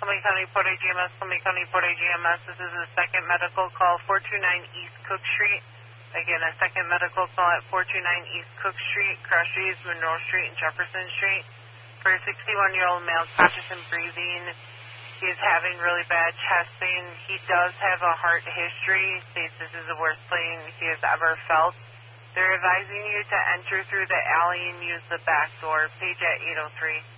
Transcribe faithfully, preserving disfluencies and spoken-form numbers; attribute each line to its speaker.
Speaker 1: Summit County Port A G M S, Summit County Port A G M S. This is a second medical call, four two nine East Cook Street. Again, a second medical call at four two nine East Cook Street, Crushes, Monroe Street, and Jefferson Street. For a sixty-one-year-old male, conscious and breathing. He is having really bad chest pain. He does have a heart history. States this is the worst pain he has ever felt. They're advising you to enter through the alley and use the back door. Page at eight oh three.